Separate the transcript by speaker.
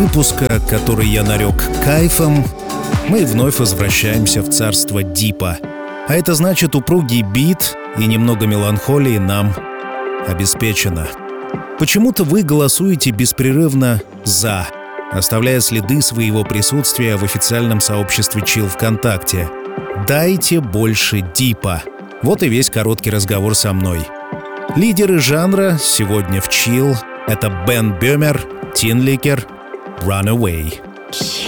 Speaker 1: выпуска, который я нарек «Кайфом», мы вновь возвращаемся в царство дипа. А это значит, упругий бит и немного меланхолии нам обеспечено. Почему-то вы голосуете беспрерывно «за», оставляя следы своего присутствия в официальном сообществе Chill ВКонтакте. Дайте больше дипа. Вот и весь короткий разговор со мной. Лидеры жанра сегодня в Chill — это Бен Бёмер, Тин Ликер, Runaway.